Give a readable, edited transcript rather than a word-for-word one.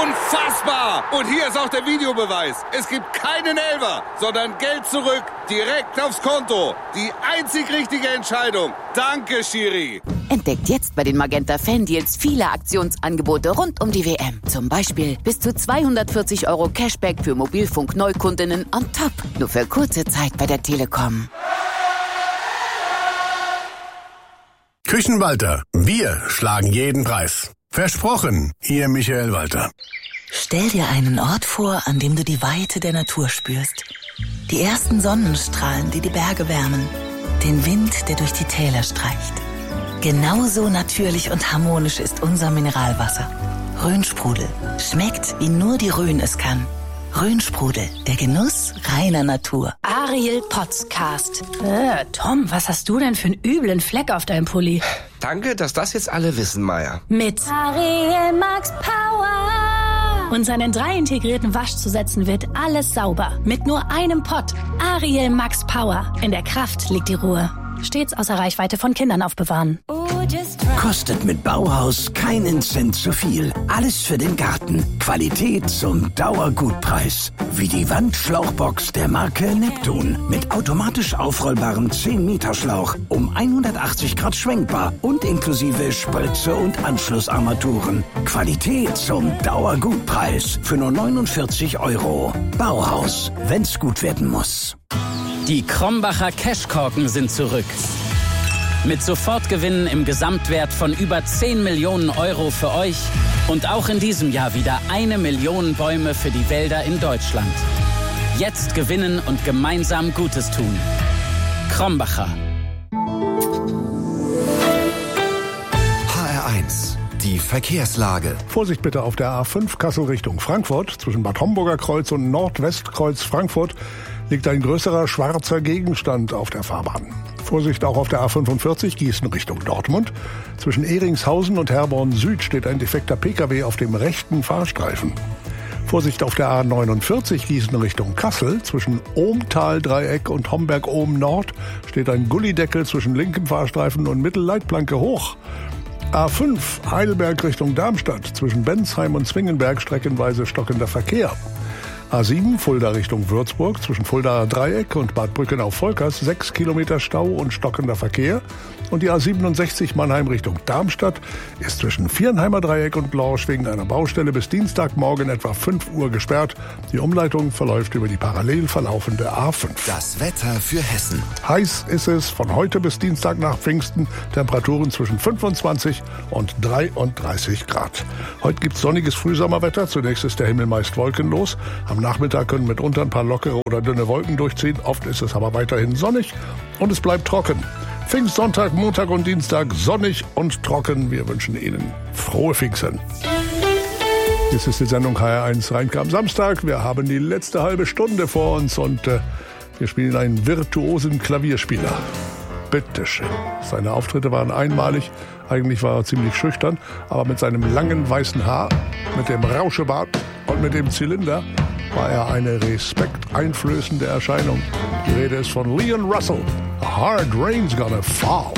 Unfassbar! Und hier ist auch der Videobeweis. Es gibt keinen Elfer, sondern Geld zurück, direkt aufs Konto. Die einzig richtige Entscheidung. Danke, Schiri. Entdeckt jetzt bei den Magenta Fan-Deals viele Aktionsangebote rund um die WM. Zum Beispiel bis zu 240 € Cashback für Mobilfunk-Neukundinnen on top. Nur für kurze Zeit bei der Telekom. Küchenwalter, wir schlagen jeden Preis. Versprochen, Ihr Michael Walter. Stell dir einen Ort vor, an dem du die Weite der Natur spürst. Die ersten Sonnenstrahlen, die die Berge wärmen. Den Wind, der durch die Täler streicht. Genauso natürlich und harmonisch ist unser Mineralwasser. Rhönsprudel. Schmeckt, wie nur die Rhön es kann. Rhönsprudel, der Genuss reiner Natur. Ariel Podcast. Tom, was hast du denn für einen üblen Fleck auf deinem Pulli? Danke, dass das jetzt alle wissen, Maya. Mit Ariel Max Power. Und seinen 3 integrierten Waschzusätzen wird alles sauber. Mit nur einem Pott. Ariel Max Power. In der Kraft liegt die Ruhe. Stets außer Reichweite von Kindern aufbewahren. Kostet mit Bauhaus keinen Cent zu viel. Alles für den Garten. Qualität zum Dauergutpreis. Wie die Wandschlauchbox der Marke Neptun. Mit automatisch aufrollbarem 10-Meter-Schlauch. Um 180 Grad schwenkbar. Und inklusive Spritze und Anschlussarmaturen. Qualität zum Dauergutpreis. Für nur 49 €. Bauhaus. Wenn's gut werden muss. Die Krombacher Cashkorken sind zurück. Mit Sofortgewinnen im Gesamtwert von über 10 Millionen € für euch und auch in diesem Jahr wieder 1 Million Bäume für die Wälder in Deutschland. Jetzt gewinnen und gemeinsam Gutes tun. Krombacher. HR1, die Verkehrslage. Vorsicht bitte auf der A5 Kassel Richtung Frankfurt. Zwischen Bad Homburger Kreuz und Nordwestkreuz Frankfurt liegt ein größerer schwarzer Gegenstand auf der Fahrbahn. Vorsicht auch auf der A45 Gießen Richtung Dortmund. Zwischen Ehringshausen und Herborn Süd steht ein defekter Pkw auf dem rechten Fahrstreifen. Vorsicht auf der A49 Gießen Richtung Kassel. Zwischen Ohmtal-Dreieck und Homberg-Ohm-Nord steht ein Gullideckel zwischen linkem Fahrstreifen und Mittelleitplanke hoch. A5 Heidelberg Richtung Darmstadt. Zwischen Bensheim und Zwingenberg streckenweise stockender Verkehr. A7 Fulda Richtung Würzburg, zwischen Fuldaer Dreieck und Bad Brückenau-Volkers 6 Kilometer Stau und stockender Verkehr. Und die A67 Mannheim Richtung Darmstadt ist zwischen Viernheimer Dreieck und Lorsch wegen einer Baustelle bis Dienstagmorgen etwa 5 Uhr gesperrt. Die Umleitung verläuft über die parallel verlaufende A5. Das Wetter für Hessen. Heiß ist es von heute bis Dienstag nach Pfingsten. Temperaturen zwischen 25 und 33 Grad. Heute gibt es sonniges Frühsommerwetter. Zunächst ist der Himmel meist wolkenlos. Am Nachmittag können mitunter ein paar lockere oder dünne Wolken durchziehen. Oft ist es aber weiterhin sonnig und es bleibt trocken. Pfingstsonntag, Montag und Dienstag sonnig und trocken. Wir wünschen Ihnen frohe Pfingsten. Dies ist die Sendung HR1 Rheinke am Samstag. Wir haben die letzte halbe Stunde vor uns und wir spielen einen virtuosen Klavierspieler. Bitteschön. Seine Auftritte waren einmalig. Eigentlich war er ziemlich schüchtern, aber mit seinem langen weißen Haar, mit dem Rauschebart und mit dem Zylinder war er eine respekteinflößende Erscheinung. Die Rede ist von Leon Russell. A hard rain's gonna fall.